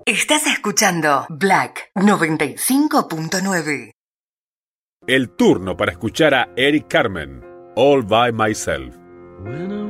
Estás escuchando Black 95.9. El turno para escuchar a Eric Carmen, All by Myself.